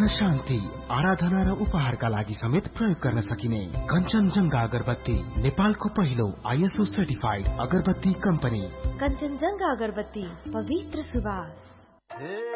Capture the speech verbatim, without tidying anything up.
शान्ति, आराधना र उपहारका लागि समेत प्रयोग गर्न सकिने कञ्चनजङ्घा अगरबत्ती नेपालको पहिलो आइएसओ सर्टिफाइड अगरबत्ती कम्पनी। कञ्चनजङ्घा अगरबत्ती, पवित्र सुवास।